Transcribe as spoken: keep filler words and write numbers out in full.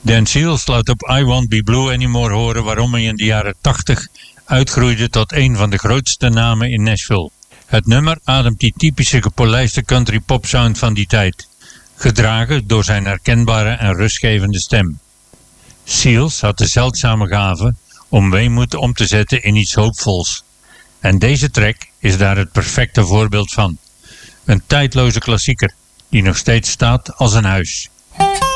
Dan Seals laat op I Won't Be Blue Anymore horen waarom hij in de jaren tachtig uitgroeide tot een van de grootste namen in Nashville. Het nummer ademt die typische gepolijste country pop sound van die tijd, gedragen door zijn herkenbare en rustgevende stem. Seals had de zeldzame gave om weemoed om te zetten in iets hoopvols. En deze track is daar het perfecte voorbeeld van. Een tijdloze klassieker die nog steeds staat als een huis.